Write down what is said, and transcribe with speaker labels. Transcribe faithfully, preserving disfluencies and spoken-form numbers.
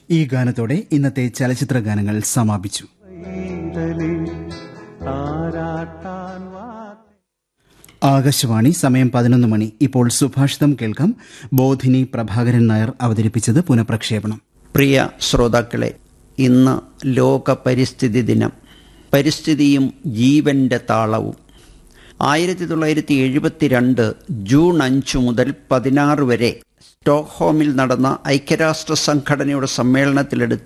Speaker 1: ഈ ഗാനത്തോടെ ഇന്നത്തെ ചലച്ചിത്ര ഗാനങ്ങൾ സമാപിച്ചു. ആകാശവാണി, സമയം പതിനൊന്ന് മണി. ഇപ്പോൾ സുഭാഷിതം കേൾക്കാം. ബോധിനി പ്രഭാകരൻ നായർ അവതരിപ്പിച്ചത് പുനഃപ്രക്ഷേപണം.
Speaker 2: പ്രിയ ശ്രോതാക്കളെ, ഇന്ന് ലോക പരിസ്ഥിതി ദിനം. പരിസ്ഥിതിയും ജീവന്റെ താളവും. ആയിരത്തി തൊള്ളായിരത്തി എഴുപത്തിരണ്ട് ജൂൺ അഞ്ച് മുതൽ പതിനാറ് വരെ സ്റ്റോക്ക്ഹോമിൽ നടന്ന ഐക്യരാഷ്ട്ര സംഘടനയുടെ സമ്മേളനത്തിലെടുത്ത